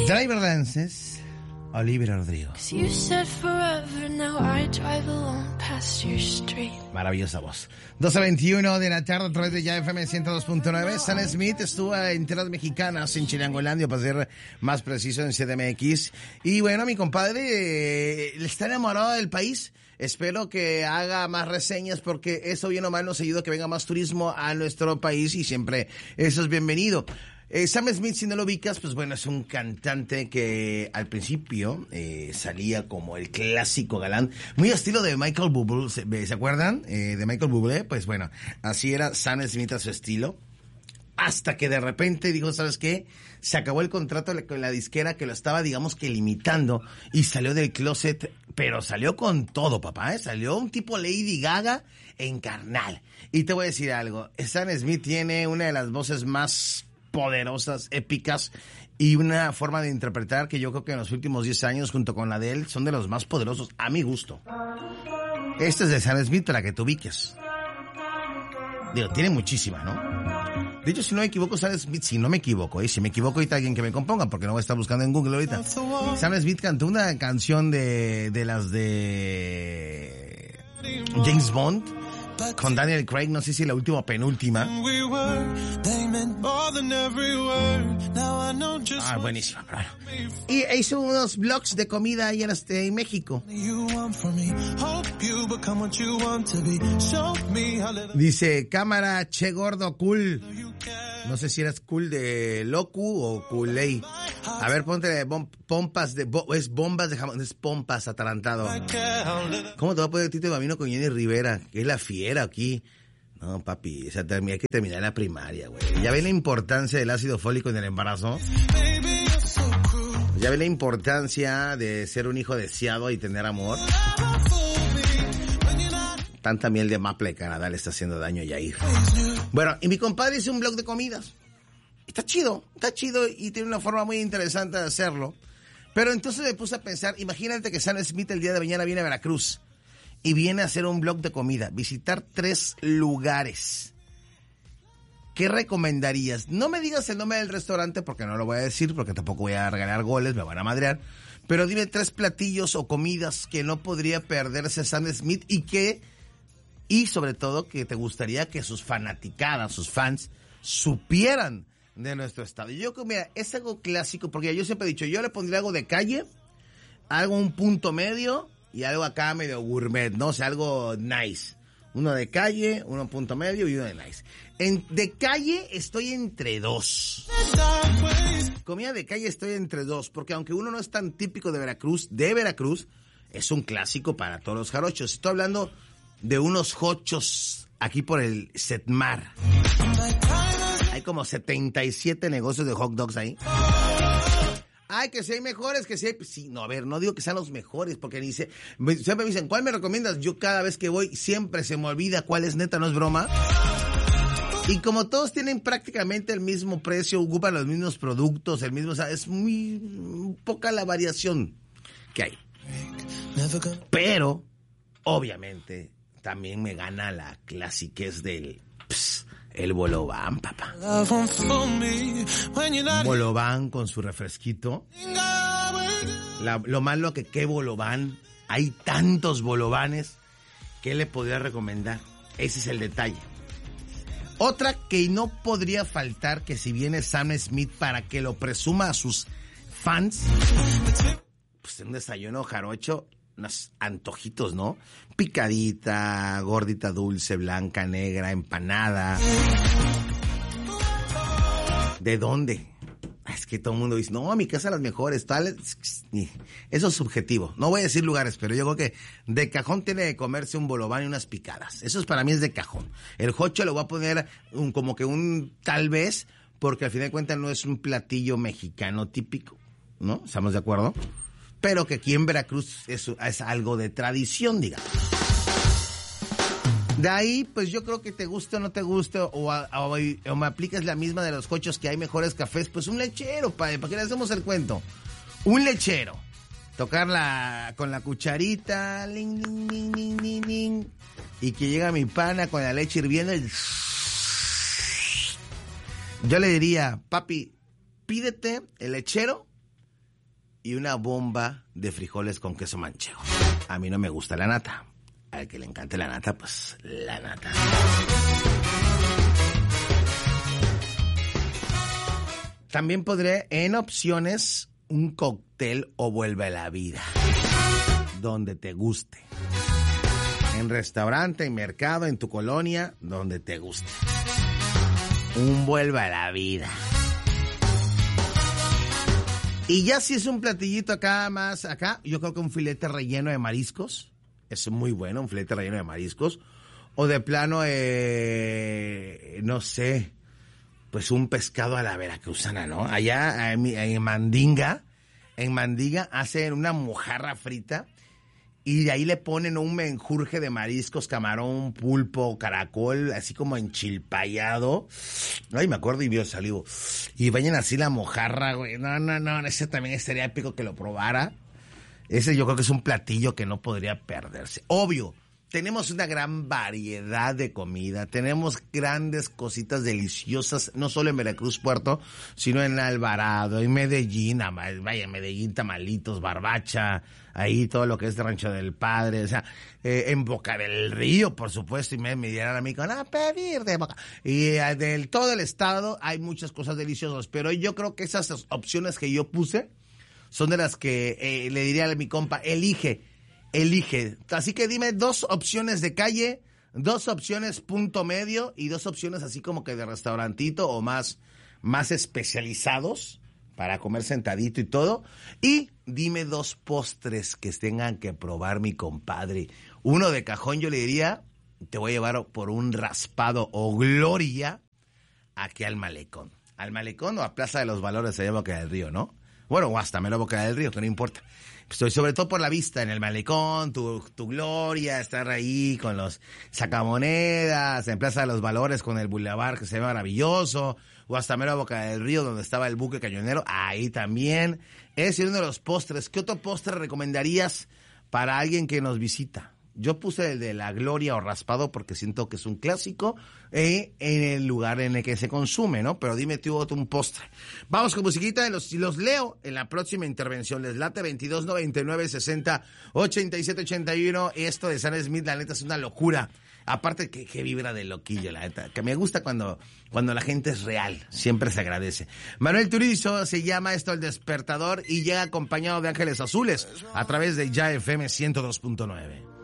Driver Dances, Olivia Rodrigo. Maravillosa voz. 12:21 de la tarde a través de Ya FM 102.9. Sam Smith estuvo en tierras mexicanas, en Chilangolandia, para ser más preciso, en CDMX. Y bueno, mi compadre está enamorado del país. Espero que haga más reseñas porque eso bien o mal nos ayuda a que venga más turismo a nuestro país y siempre eso es bienvenido. Sam Smith, si no lo ubicas, pues bueno, es un cantante que al principio salía como el clásico galán, muy estilo de Michael Bublé, ¿se acuerdan? De Michael Bublé, pues bueno, así era Sam Smith a su estilo. Hasta que de repente dijo, ¿sabes qué? Se acabó el contrato con la disquera que lo estaba, digamos que limitando y salió del closet, pero salió con todo, papá, ¿eh? Salió un tipo Lady Gaga en carnal. Y te voy a decir algo, Sam Smith tiene una de las voces más poderosas, épicas y una forma de interpretar que yo creo que en los últimos 10 años, junto con la de él, son de los más poderosos a mi gusto. Este es de Sam Smith para que te ubiques. Digo, tiene muchísima, ¿no? De hecho, si no me equivoco, Sam Smith, si no me equivoco, si me equivoco ahorita alguien que me componga, porque no voy a estar buscando en Google ahorita. Sam Smith cantó una canción de las de James Bond con Daniel Craig, no sé si la última o penúltima. Buenísima, claro. Y hizo unos vlogs de comida ahí en México. Dice, cámara, che gordo, cool. No sé si eras cool de locu o culey. A ver, ponte pompas de... es bombas de jamón, es pompas, atarantado. ¿Cómo te va a poner Tito Bambino con Jenny Rivera? Que es la fiera aquí. No, papi, hay que terminar la primaria, güey. ¿Ya ven la importancia del ácido fólico en el embarazo? ¿Ya ven la importancia de ser un hijo deseado y tener amor? Tanta miel de maple de Canadá le está haciendo daño a Yair. Bueno, y mi compadre hizo un blog de comidas. Está chido y tiene una forma muy interesante de hacerlo. Pero entonces me puse a pensar, imagínate que Sam Smith el día de mañana viene a Veracruz y viene a hacer un blog de comida, visitar 3 lugares. ¿Qué recomendarías? No me digas el nombre del restaurante porque no lo voy a decir, porque tampoco voy a regalar goles, me van a madrear. Pero dime 3 platillos o comidas que no podría perderse Sam Smith y sobre todo que te gustaría que sus fanaticadas, sus fans, supieran de nuestro estado. Yo creo, mira, es algo clásico, porque yo siempre he dicho, yo le pondría algo de calle, algo un punto medio y algo acá medio gourmet, ¿no? O sea, algo nice. Uno de calle, uno punto medio y uno de nice. De calle estoy entre 2. Comida de calle estoy entre 2, porque aunque uno no es tan típico de Veracruz, es un clásico para todos los jarochos. Estoy hablando de unos hochos aquí por el Setmar. Hay como 77 negocios de hot dogs ahí. Ay, que si hay mejores, que si hay... Sí, no, a ver, no digo que sean los mejores, porque siempre me dicen, ¿cuál me recomiendas? Yo cada vez que voy, siempre se me olvida cuál es, neta, no es broma. Y como todos tienen prácticamente el mismo precio, ocupan los mismos productos, el mismo... O sea, es muy poca la variación que hay. Pero, obviamente, también me gana la clasiquez del... el bolobán, papá. Bolobán con su refresquito. Lo malo que qué bolobán. Hay tantos bolobánes. ¿Qué le podría recomendar? Ese es el detalle. Otra que no podría faltar, que si viene Sam Smith para que lo presuma a sus fans, pues un desayuno jarocho, unos antojitos, ¿no? Picadita, gordita, dulce, blanca, negra, empanada. ¿De dónde? Es que todo el mundo dice, no, a mi casa las mejores, tal. Eso es subjetivo. No voy a decir lugares, pero yo creo que de cajón tiene que comerse un bolobán y unas picadas. Eso para mí es de cajón. El jocho lo voy a poner como que un tal vez, porque al fin de cuentas no es un platillo mexicano típico, ¿no? ¿Estamos de acuerdo? Pero que aquí en Veracruz es algo de tradición, digamos. De ahí, pues yo creo que te guste o no te guste, o me aplicas la misma de los cochos que hay mejores cafés, pues un lechero, ¿para qué le hacemos el cuento? Un lechero. Tocarla con la cucharita, ling, ling, ling, ling, ling, ling, y que llega mi pana con la leche hirviendo y... Yo le diría, papi, pídete el lechero y una bomba de frijoles con queso manchego. A mí no me gusta la nata. Al que le encante la nata, pues la nata. También podré, en opciones, un cóctel o vuelve a la vida. Donde te guste. En restaurante, en mercado, en tu colonia, donde te guste. Un vuelve a la vida. Y ya si es un platillito acá, más acá, yo creo que un filete relleno de mariscos. Es muy bueno, un filete relleno de mariscos. O de plano, no sé, pues un pescado a la veracruzana, ¿no? Allá en Mandinga hacen una mojarra frita y de ahí le ponen un menjurje de mariscos, camarón, pulpo, caracol, así como enchilpayado. Ay, me acuerdo y vio salivo. Y vayan así la mojarra, güey. No, ese también estaría épico que lo probara. Ese yo creo que es un platillo que no podría perderse. Obvio, tenemos una gran variedad de comida, tenemos grandes cositas deliciosas, no solo en Veracruz, Puerto, sino en Alvarado, en Medellín, Medellín, tamalitos, barbacha, ahí todo lo que es de Rancho del Padre, o sea, en Boca del Río, por supuesto, y me dirán a mí con a pedir de Boca. Y del todo el estado hay muchas cosas deliciosas, pero yo creo que esas opciones que yo puse son de las que le diría a mi compa, elige. Así que dime 2 opciones de calle, 2 opciones punto medio y 2 opciones así como que de restaurantito o más especializados para comer sentadito y todo. Y dime 2 postres que tengan que probar mi compadre. Uno de cajón yo le diría, te voy a llevar por un raspado o gloria aquí al Malecón. Al Malecón o a Plaza de los Valores allá en Boca del Río, ¿no? Bueno, o hasta mero Boca del Río, que no importa. Estoy sobre todo por la vista en el Malecón, tu gloria, estar ahí con los sacamonedas, en Plaza de los Valores con el bulevar que se ve maravilloso, o hasta mero Boca del Río donde estaba el buque cañonero, ahí también. Ese es uno de los postres. ¿Qué otro postre recomendarías para alguien que nos visita? Yo puse el de la gloria o raspado porque siento que es un clásico en el lugar en el que se consume, ¿no? Pero dime tú otro un postre. Vamos con musiquita y los leo en la próxima intervención. Les late 22 99 60 87 81. Esto de Sam Smith, la neta, es una locura. Aparte que vibra de loquillo, la neta. Que me gusta cuando la gente es real. Siempre se agradece. Manuel Turizo se llama esto El Despertador y llega acompañado de Ángeles Azules a través de Ya FM 102.9.